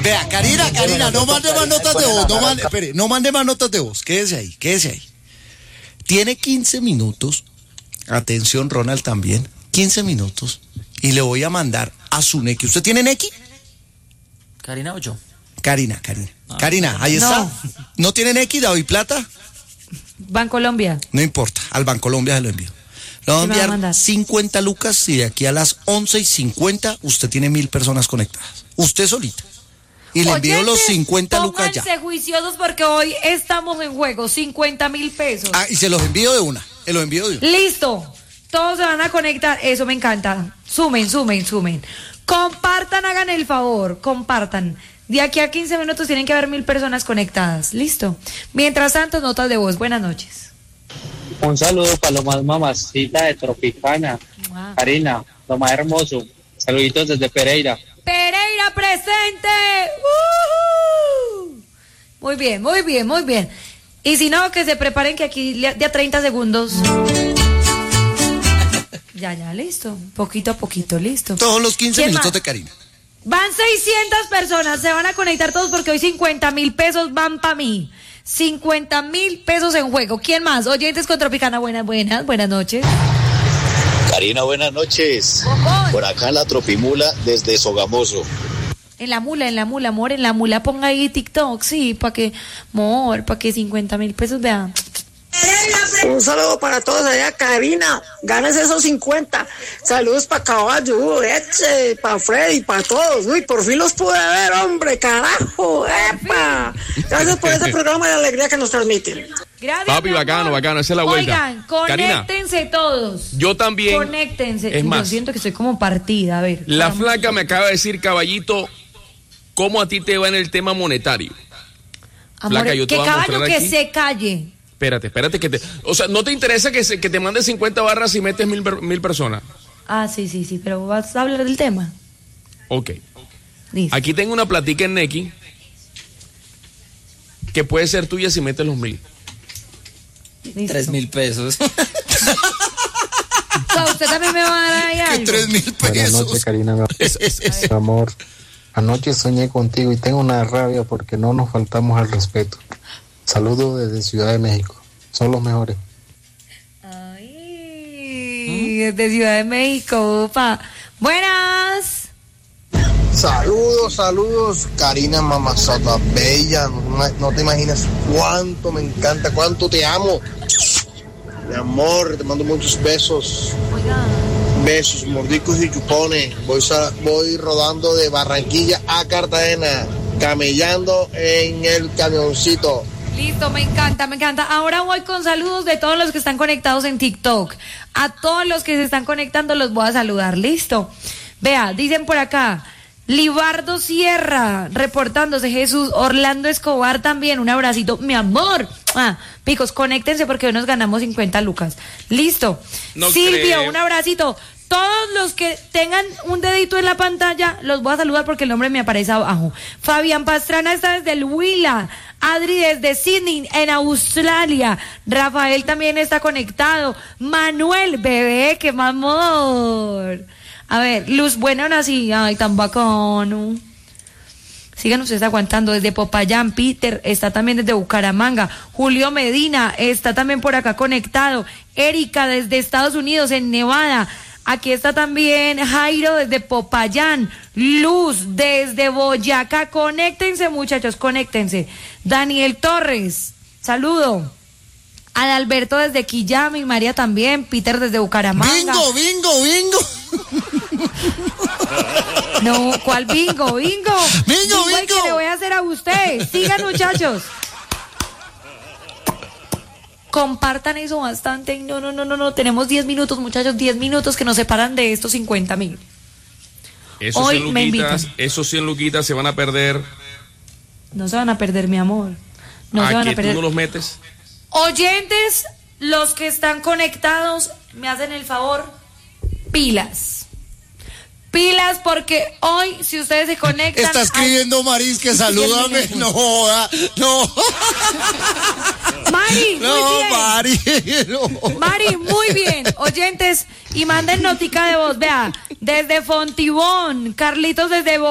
Vea, Karina, no mande más notas de voz, no mande más notas de voz, quédese ahí. Tiene 15 minutos, atención Ronald también, 15 minutos, y le voy a mandar a su Nequi. ¿Usted tiene Nequi? ¿Karina o yo? Karina, ahí está. ¿No tiene Nequi, David Plata? Bancolombia. No importa, al Bancolombia se lo envío. Le voy a enviar 50 lucas y de aquí a las 11:50 usted tiene 1,000 personas conectadas. Usted solita. Y le envío los 50 lucas ya. Pónganse juiciosos porque hoy estamos en juego, 50,000 pesos. Y se los envío de una. Listo. Todos se van a conectar. Eso me encanta. Sumen. Compartan, hagan el favor. Compartan. De aquí a 15 minutos tienen que haber 1,000 personas conectadas. Listo. Mientras tanto, notas de voz. Buenas noches. Un saludo para lo más mamacita de Tropicana. Wow. Karina, lo más hermoso. Saluditos desde Pereira. Pereira presente. Muy bien. Y si no, que se preparen que aquí de a 30 segundos. Ya, listo. Poquito a poquito, listo. Todos los 15 minutos de Karina. Van 600 personas, se van a conectar todos porque hoy 50,000 pesos van para mí. 50,000 pesos en juego. ¿Quién más? Oyentes con Tropicana, buenas noches. Karina, buenas noches. Por acá en la Tropimula, desde Sogamoso. En la mula, amor, en la mula ponga ahí TikTok, sí, para que 50,000 pesos, vean. Un saludo para todos allá, Karina, ganes esos 50. Saludos para Caballo, Eche, para Freddy, para todos. Uy, por fin los pude ver, hombre, carajo, epa. Gracias por ese programa de alegría que nos transmiten. Gracias, papi, bacano, esa es la vuelta. Oigan, conéctense Karina, todos. Yo también. Conéctense. Es más, yo siento que estoy como partida, a ver. La flaca me acaba de decir, caballito, ¿cómo a ti te va en el tema monetario? Amor, Flaca, yo te que voy a Caballo mostrar que aquí. se calle. Espérate, o sea, ¿no te interesa que te mande 50 barras y metes 1,000 personas? Sí, pero vas a hablar del tema. Ok. Listo. Aquí tengo una platica en Nequi que puede ser tuya si metes los 1,000. 3,000 pesos. Usted también me va a dar ahí algo. 3,000 pesos. Buenas noches, Karina, mi amor. Anoche soñé contigo y tengo una rabia porque no nos faltamos al respeto. Saludos desde Ciudad de México. Son los mejores. Desde Ciudad de México, opa. Buenas. Saludos, Karina, mamazota bella. No te imaginas cuánto me encanta, cuánto te amo. Mi amor, te mando muchos besos. Oiga. Besos, mordicos y chupones. Voy rodando de Barranquilla a Cartagena, camellando en el camioncito. Listo, me encanta. Ahora voy con saludos de todos los que están conectados en TikTok. A todos los que se están conectando los voy a saludar. Listo. Vea, dicen por acá, Libardo Sierra, reportándose. Jesús Orlando Escobar también, un abracito. Mi amor. Picos, conéctense porque hoy nos ganamos 50 lucas. Listo. No Silvio, creo. un abracito. Todos los que tengan un dedito en la pantalla, los voy a saludar porque el nombre me aparece abajo. Fabián Pastrana está desde el Huila. Adri desde Sydney, en Australia. Rafael también está conectado. Manuel, bebé, qué amor. A ver, Luz Buena, ahora sí. Ay, tan bacano. Sigan ustedes aguantando. Desde Popayán, Peter está también desde Bucaramanga. Julio Medina está también por acá conectado. Erika desde Estados Unidos, en Nevada. Aquí está también Jairo desde Popayán. Luz desde Boyacá. Conéctense, muchachos, conéctense. Daniel Torres, saludo. Adalberto desde Quillama y María también. Peter desde Bucaramanga. Bingo. No, ¿cuál bingo? Bingo. El que le voy a hacer a usted. Sigan, muchachos. Compartan eso bastante. No. Tenemos 10 minutos, muchachos. 10 minutos que nos separan de estos 50,000. Esos 100 luquitas se van a perder. No se van a perder, mi amor. No se van a perder. ¿Tú no los metes? Oyentes, los que están conectados, me hacen el favor, pilas. Pilas, porque hoy, si ustedes se conectan... Está escribiendo Maris que salúdame. No joda, no. Mari, no, muy bien. Mari, no. Mari, muy bien. Oyentes, y manden notica de voz. Vea, desde Fontibón, Carlitos desde